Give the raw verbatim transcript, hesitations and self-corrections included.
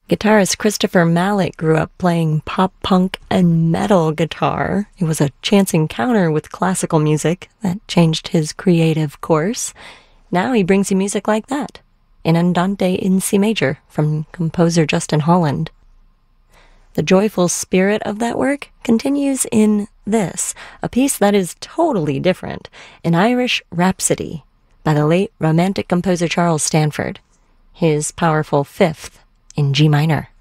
Guitarist Christopher Mallet grew up playing pop punk and metal guitar. It was a chance encounter with classical music that changed his creative course. Now he brings you music like that, in Andante in C major from composer Justin Holland. The joyful spirit of that work continues in this, a piece that is totally different, an Irish Rhapsody by the late Romantic composer Charles Stanford, his powerful fifth in G minor.